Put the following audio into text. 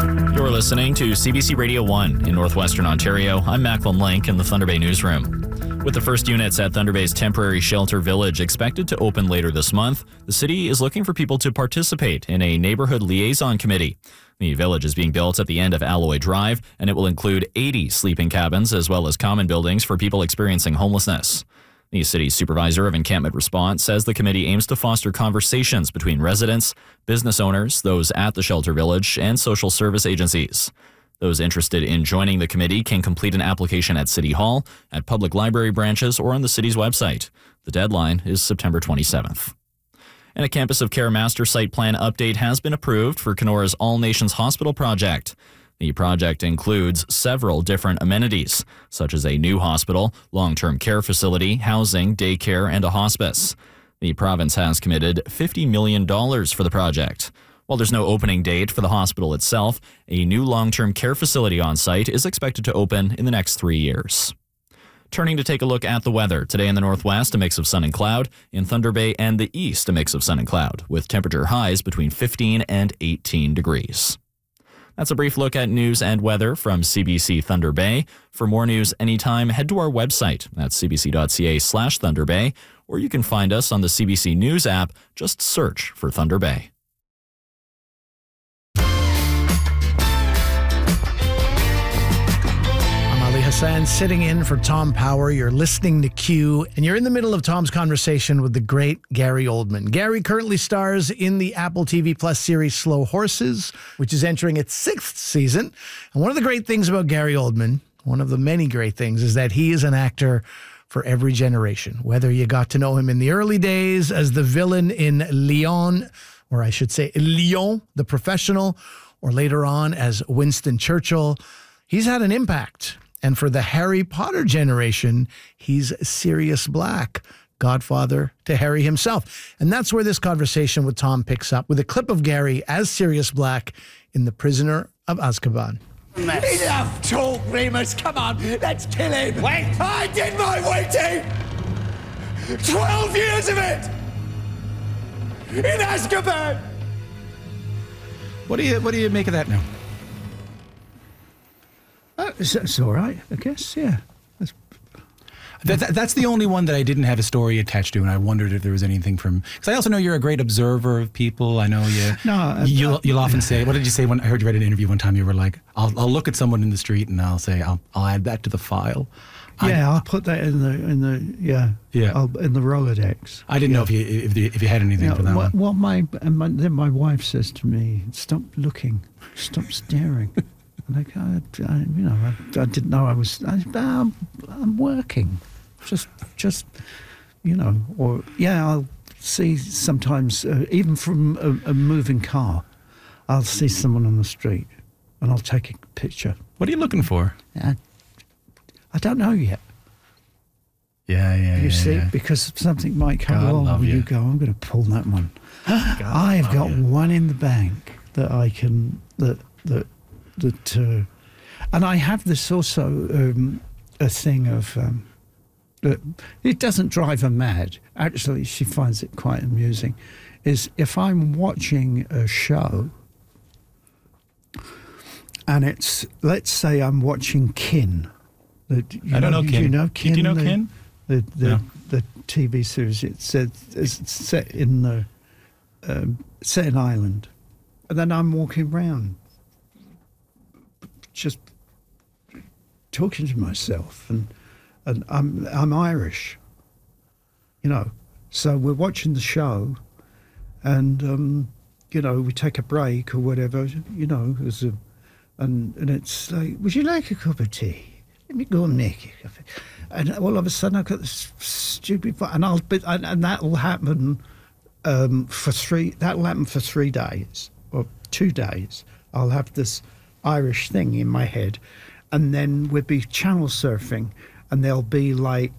You're listening to CBC Radio 1 in Northwestern Ontario. I'm Macklin Link in the Thunder Bay newsroom. With the first units at Thunder Bay's temporary shelter village expected to open later this month, the city is looking for people to participate in a neighborhood liaison committee. The village is being built at the end of Alloy Drive, and it will include 80 sleeping cabins as well as common buildings for people experiencing homelessness. The city's supervisor of encampment response says the committee aims to foster conversations between residents, business owners, those at the shelter village, and social service agencies. Those interested in joining the committee can complete an application at City Hall, at public library branches, or on the city's website. The deadline is September 27th. And a Campus of Care Master Site Plan update has been approved for Kenora's All Nations Hospital project. The project includes several different amenities, such as a new hospital, long-term care facility, housing, daycare, and a hospice. The province has committed $50 million for the project. While there's no opening date for the hospital itself, a new long-term care facility on site is expected to open in the next 3 years. Turning to take a look at the weather. Today in the northwest, a mix of sun and cloud. In Thunder Bay and the east, a mix of sun and cloud, with temperature highs between 15 and 18 degrees. That's a brief look at news and weather from CBC Thunder Bay. For more news anytime, head to our website at cbc.ca/Thunder Bay, or you can find us on the CBC News app. Just search for Thunder Bay. Hassan sitting in for Tom Power. You're listening to Q, and you're in the middle of Tom's conversation with the great Gary Oldman. Gary currently stars in the Apple TV Plus series Slow Horses, which is entering its 6th season. And one of the great things about Gary Oldman, one of the many great things, is that he is an actor for every generation. Whether you got to know him in the early days as the villain in Leon, or I should say Lyon, the Professional, or later on as Winston Churchill, he's had an impact. And for the Harry Potter generation, he's Sirius Black, godfather to Harry himself. And that's where this conversation with Tom picks up, with a clip of Gary as Sirius Black in The Prisoner of Azkaban. Enough talk, Remus. Come on, let's kill him. Wait. I did my waiting. 12 years of it. In Azkaban. What do you make of that now? It's all right, I guess, yeah. That's the only one that I didn't have a story attached to, and I wondered if there was anything from... Because I also know you're a great observer of people. I know you... No, you'll often say... What did you say when I heard you read an interview one time? You were like, I'll look at someone in the street and I'll say, I'll add that to the file. I'll put that in the in the Rolodex. I didn't know if you had anything for that one. What then my wife says to me, stop looking, stop staring. Like, I didn't know I'm working. Just, I'll see sometimes, even from a moving car, I'll see someone on the street and I'll take a picture. What are you looking for? I don't know yet. Yeah. You see, because something might come along and you go, I'm going to pull that one. I've got one in the bank that I can, and I have this also a thing of it doesn't drive her mad. Actually, she finds it quite amusing. Is if I'm watching a show and it's, let's say I'm watching Kin. I don't know Kin. You know Kin? Do you know Kin? The TV series. It's set in Ireland, and then I'm walking around, just talking to myself, and I'm Irish, so we're watching the show, and we take a break or whatever, and it's like, would you like a cup of tea? Let me go and make you a cup. And all of a sudden I've got this stupid, and that'll happen for 3 days or 2 days. I'll have this Irish thing in my head, and then we'll be channel surfing, and there'll be like